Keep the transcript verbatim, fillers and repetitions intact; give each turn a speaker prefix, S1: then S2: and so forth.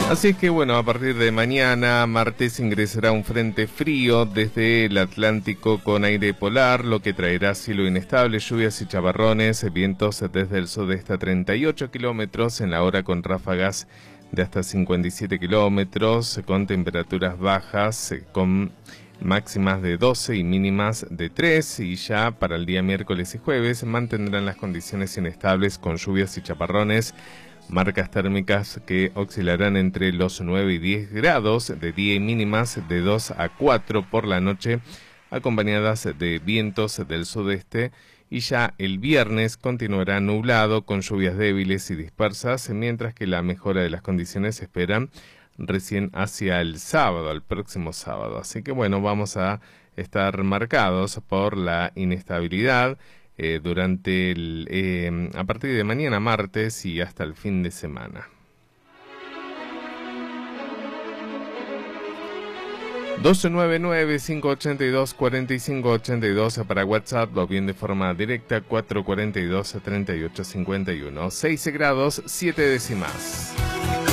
S1: Así es que bueno, a partir de mañana, martes, ingresará un frente frío desde el Atlántico con aire polar, lo que traerá cielo inestable, lluvias y chaparrones, vientos desde el sudeste a treinta y ocho kilómetros en la hora con ráfagas de hasta cincuenta y siete kilómetros, con temperaturas bajas, con máximas de doce y mínimas de tres, y ya para el día miércoles y jueves mantendrán las condiciones inestables con lluvias y chaparrones, marcas térmicas que oscilarán entre los nueve y diez grados de día y mínimas de dos a cuatro por la noche, acompañadas de vientos del sudeste, y ya el viernes continuará nublado con lluvias débiles y dispersas, mientras que la mejora de las condiciones se espera recién hacia el sábado, el próximo sábado. Así que bueno, vamos a estar marcados por la inestabilidad Eh, durante el, eh, a partir de mañana martes y hasta el fin de semana. dos nueve nueve, cinco ocho dos, cuatro cinco ocho dos para WhatsApp o bien de forma directa cuatro cuatro dos, tres ocho cinco uno. seis grados siete décimas.